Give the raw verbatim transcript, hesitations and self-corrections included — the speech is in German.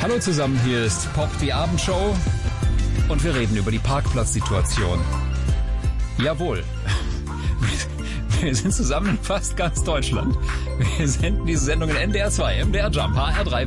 Hallo zusammen, hier ist Pop, die Abendshow und wir reden über die Parkplatzsituation. Jawohl, wir sind zusammen in fast ganz Deutschland. Wir senden diese Sendung in N D R zwei, M D R Jump, H R drei.